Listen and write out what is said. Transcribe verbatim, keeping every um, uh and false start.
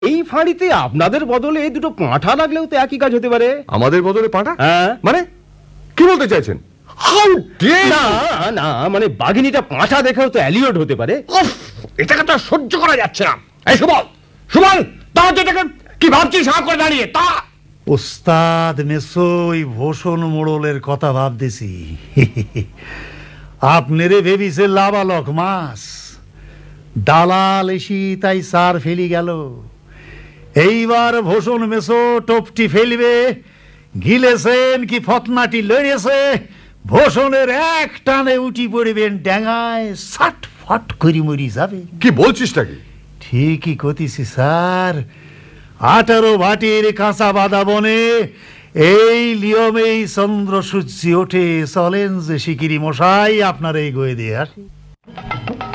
এই ফাঁড়িতে আপনাদের বদলে দুটো পাঁঠা লাগলেও তো একই কাজ হতে পারে। আমাদের বদলে পাঁঠা? হ্যাঁ। মানে কি বলতে চাইছেন? না না, মানে বাঘিনীটা পাঁঠা দেখেও তো অ্যালিয়ট হতে পারে। এটাকে তো সহ্য করা যাচ্ছে না। এই সুবল, সুবল, তা যেটাকে কি ভাবছিস হাঁ করে দাঁড়িয়ে? তা ওস্তাদ মেসোই ভূষণ মোড়লের কথা ভাবতেছি। আপনারে ভেবিছে লাবালক মাছ, দালাল এসি তাই সার ফেলি গেল। এইবার ভূষণ মেসো টপটি ফেলবে, গিলেছেন কি ফতনাটি লড়েছে, ভূষণের এক টানে উঠি পড়বেন ড্যাঙায়, সাট ফট করি মরি যাবে। কি বলছিসটা কি? ঠিকই কতিছি স্যার, আঠারো ভাটির কাঁচা বাদা বনে এই লিয়মেই চন্দ্র সূর্য ওঠে। চলেন যে শিকিরি মশাই আপনার এই গয়ে দিয়ে আসি।